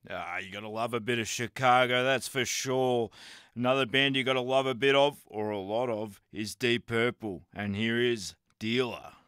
Ah, you gotta love a bit of Chicago, that's for sure. Another band you gotta love a bit of, or a lot of, is Deep Purple, and here is Dealer.